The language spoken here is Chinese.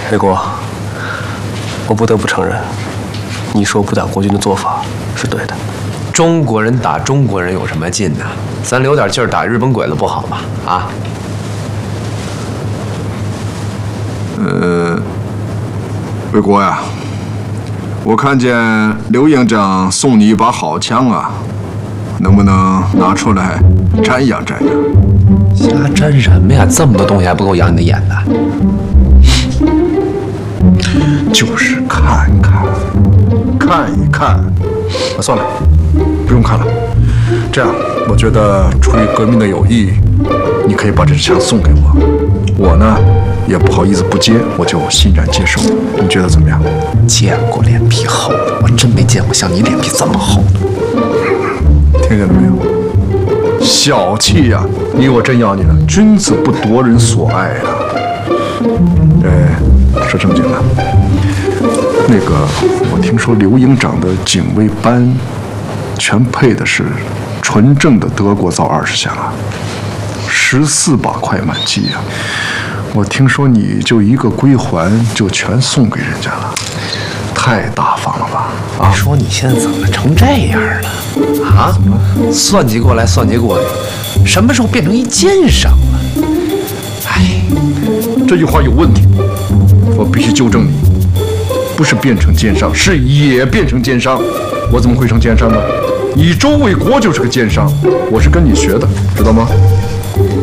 魏国，我不得不承认，你说不打国军的做法是对的。 中国人打中国人有什么劲呢？咱留点劲儿打日本鬼子不好吗？啊？ 魏国呀，我看见刘营长送你一把好枪啊，能不能拿出来瞻仰瞻仰？ 瞎沾什么呀？这么多东西还不够养你的眼的？ 就是看看，看一看。算了，不用看了。这样，我觉得出于革命的友谊，你可以把这支枪送给我。我呢，也不好意思不接，我就欣然接受。你觉得怎么样？ 见过脸皮厚的，我真没见过像你脸皮这么厚的。 听见了没有？小气呀！你以为我真要你呢？君子不夺人所爱呀。说正经的，那个我听说刘营长的警卫班，全配的是纯正的德国造20响啊，14把快满机啊。我听说你就一个归还就全送给人家了，太大方了吧？啊！ 你说你现在怎么成这样了？啊？算计过来算计过去，什么时候变成一奸商了？哎， 这句话有问题，我必须纠正你，不是变成奸商，是也变成奸商。我怎么会成奸商呢？以周卫国就是个奸商，我是跟你学的，知道吗？